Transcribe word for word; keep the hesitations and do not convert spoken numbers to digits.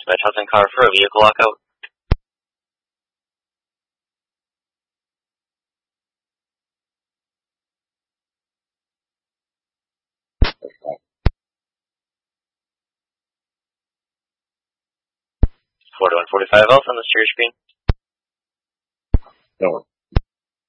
Dispatch Hudson car for a vehicle lockout. forty-one forty-five Alpha on the steer screen. No.